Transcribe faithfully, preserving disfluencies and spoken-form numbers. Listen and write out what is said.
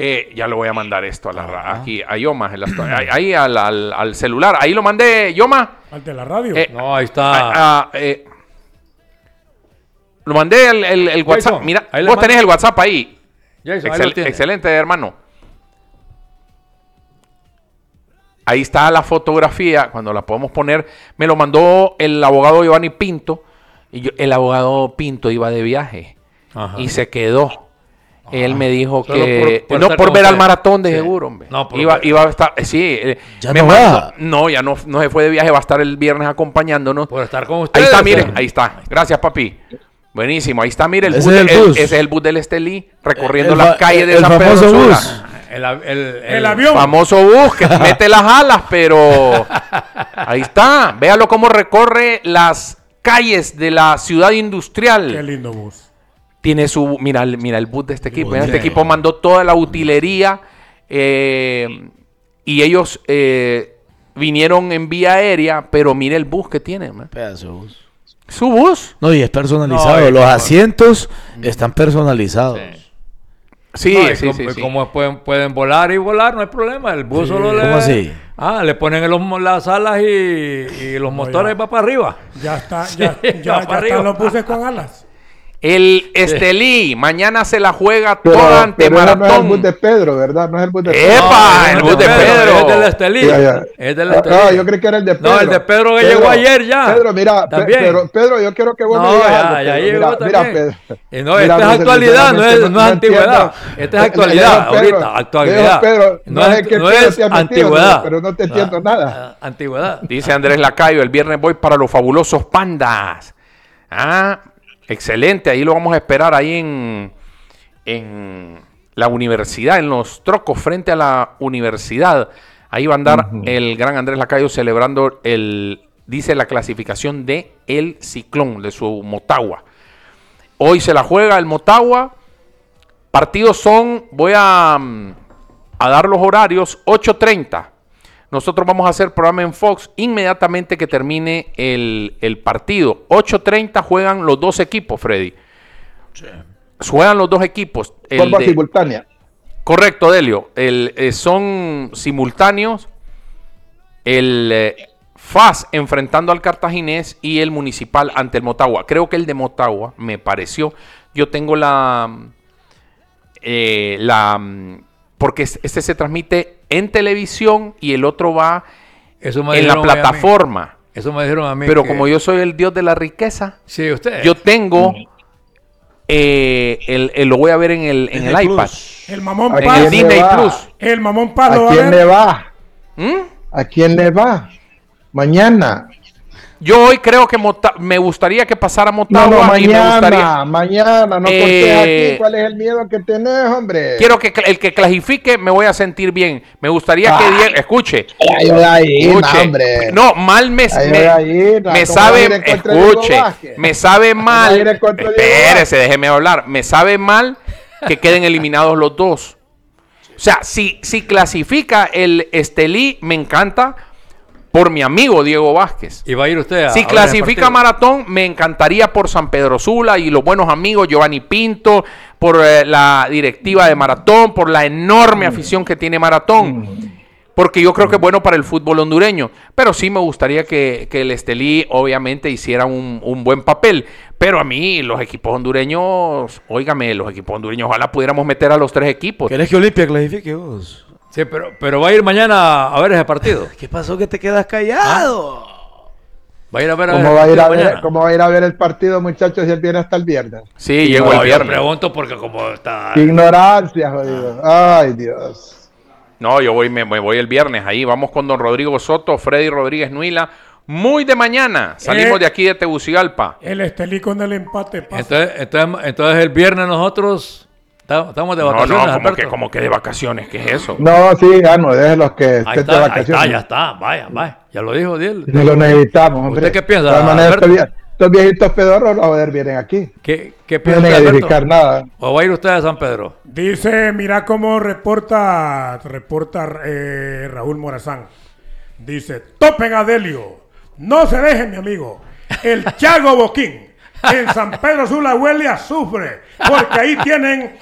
Eh, ya le voy a mandar esto a la ra- aquí a Yoma, en la- ahí, ahí al, al, al celular. Ahí lo mandé, Yoma. ¿Al de la radio? Eh, No, ahí está. a- a- eh, lo mandé el, el, el WhatsApp. Jason, Mira, ahí le vos mando. tenés el WhatsApp ahí. Jason, ahí Excel- lo tiene. excelente, hermano. Ahí está la fotografía, cuando la podemos poner. Me lo mandó el abogado Giovanni Pinto. Y yo- el abogado Pinto iba de viaje Ajá. y se quedó. Él me dijo Solo que... por- por no, estar por con ver al usted. maratón de Sí. seguro, hombre. No, por- iba, iba a estar... eh, Sí. eh, Ya me no mandó- va. No, ya no, no se fue de viaje. Va a estar el viernes acompañándonos. Por estar con Ahí ustedes. está, mire. eh. Ahí está. Gracias, papi. Buenísimo. Ahí está, mire. El Ese bus, es el de- el- bus. ese es el bus del Estelí. Recorriendo El las fa- calles de el San Pedro famoso Sula. bus. El, el, el, El avión. Famoso bus que mete las alas, pero ahí está. Véalo cómo recorre las calles de la ciudad industrial. Qué lindo bus. Tiene su... Mira, el- mira el bus de este equipo. Mira, este bonito. equipo mandó toda la utilería eh, y ellos eh, vinieron en vía aérea, pero mire el bus que tiene. Man. Pedazo de bus. Su bus. No, y es personalizado. No, y Los como- asientos están personalizados. Sí, No, y sí, como, sí, sí. como pueden, pueden volar y volar, no hay problema. El bus Sí. solo le... ¿Cómo así? Ah, le ponen los, las alas y, y los motores ya. van para arriba. Ya está, ya, Sí, ya, va ya para arriba. están los buses con alas. El Estelí, mañana se la juega Pero, toda ante pero ese no es el maratón. bus de Pedro, ¿verdad? No es el bus de Pedro. ¡Epa! No, el no bus es de Pedro. Es del Estelí. Ya, ya. Es del Ah, Estelí. ah, yo creí que era el de Pedro. No, el de Pedro que llegó ayer ya. Pedro, mira, Pe- También. Pedro, Pedro, yo quiero que vos No, me digas ya, algo, ya Pedro. llegó Mira, mira, también. Pedro. Y no, Mira, esta es pues, actualidad, no es, sinceramente, no es antigüedad. entiendo. Esta es Le- actualidad, le digo, Pedro, ahorita, le actualidad. digo, Pedro, No no es, es que no Pedro es te ha metido, antigüedad. pero no te entiendo nada. Ah, Antigüedad. Dice Andrés Lacayo, el viernes voy para los fabulosos pandas. Ah, excelente. Ahí lo vamos a esperar ahí en, en la universidad, en los trocos frente a la universidad. Ahí va a andar el gran Andrés Lacayo celebrando el, dice, la clasificación de el Ciclón, de su Motagua. Hoy se la juega el Motagua. Partidos son, voy a, mm, a dar los horarios, ocho treinta. Nosotros vamos a hacer programa en Fox inmediatamente que termine el, el partido. ocho treinta juegan los dos equipos, Freddy. Juegan los dos equipos. El Forma de- simultánea. Correcto, Delio. El, eh, son simultáneos. El eh, F A S enfrentando al Cartaginés y el Municipal ante el Motagua. Creo que el de Motagua me pareció. Yo tengo la... eh, la porque este se transmite en televisión y el otro va Eso me en la dijeron a mí. plataforma. Eso me dijeron a mí. Pero que- como yo soy el dios de la riqueza, Sí, usted. yo tengo... eh, el, el- lo voy a ver en el, en el Disney iPad. Plus. El mamón ¿A En Paz. el quién Disney le va? Plus. El mamón Paz lo ¿A va a quién ver. le va? ¿Mm? ¿A quién le va? Mañana. Yo hoy creo que Mota- me gustaría que pasara No, Motagua no, y me gustaría... mañana, mañana, no Eh, contés aquí. ¿Cuál es el miedo que tenés, hombre? Quiero que cl- el que clasifique me voy a sentir bien. Me gustaría que Ay. Diego... Escuche. Ay, ay, Escuche. no, hombre. No, mal me... Ay, me, ay, me no, ¿cómo va a ir sabe... en contra de Diego Escuche. Vázquez? Me sabe va a ir mal... en contra de Diego Espérese, déjeme hablar. Me sabe mal que queden eliminados los dos. O sea, si, si clasifica el Estelí, me encanta por mi amigo Diego Vázquez. Y va a ir usted a. Si a ver el clasifica partido. Maratón, me encantaría por San Pedro Sula y los buenos amigos Giovanni Pinto, por eh, la directiva de Maratón, por la enorme afición que tiene Maratón. Porque yo creo que es bueno para el fútbol hondureño. Pero sí me gustaría que, que el Estelí, obviamente, hiciera un, un buen papel. Pero a mí, los equipos hondureños, óigame, los equipos hondureños, ojalá pudiéramos meter a los tres equipos. ¿Querés que Olimpia clasifique vos? Sí, pero, pero va a ir mañana a ver ese partido. ¿Qué pasó que te quedas callado? Va a ir a ver a ¿Cómo ese va a ir a partido ver, mañana. ¿Cómo va a ir a ver el partido, muchachos, si él viene hasta el viernes? Sí, llegó No, el yo viernes. pregunto porque como está. Qué ignorancia, jodido. Ay, Dios. No, yo voy, me, me voy el viernes ahí. Vamos con don Rodrigo Soto, Freddy Rodríguez Nuila. Muy de mañana. Salimos Eh. de aquí de Tegucigalpa. El Estelí con el empate pasa. Entonces, entonces, entonces el viernes nosotros ta- estamos de No, vacaciones. no, como Alberto. que, como que de vacaciones. ¿Qué es eso? No, sí, ya no, déjenlos que Ahí estén de está, ahí vacaciones. está, ya está. Vaya, vaya. Ya lo dijo Diel. No lo necesitamos, hombre. ¿Usted qué piensa, De todas maneras, Alberto? estos, vie- estos viejitos pedorros, a ver, vienen aquí. ¿Qué, qué No piensa vienen a usted, edificar Alberto? nada. ¿O va a ir usted a San Pedro? Dice, mira cómo reporta, reporta eh, Raúl Morazán. Dice, topen a Delio. No se dejen, mi amigo. El Chago Boquín. En San Pedro Sula huele a azufre. Porque ahí tienen